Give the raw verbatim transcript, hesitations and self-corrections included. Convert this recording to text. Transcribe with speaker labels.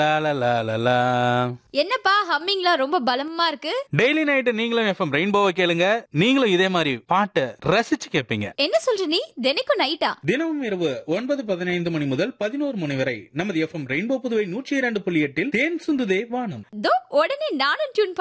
Speaker 1: லா லா லா லா லா.
Speaker 2: என்னப்பா ஹம்மிங்லாம் ரொம்ப பலமா இருக்கு?
Speaker 1: டெய்லி நைட் நீங்களும் எஃப்எம் ரெயின்போவை கேளுங்க. நீங்களும் இதே மாதிரி பாட்டை ரசிச்சு கேட்பீங்க.
Speaker 2: என்ன சொல்ற நீ? தினைக்கும் நைட்டா?
Speaker 1: தினமும் இரவு ஒன்பது பதினைந்து மணி முதல் பதினோரு மணி வரை நமது எஃப்எம் ரெயின்போ புதுவை நூற்றி இரண்டு புள்ளி எட்டில் தேன் சுந்துதே வானம்.
Speaker 2: தோ உடனே நானும் டியூன்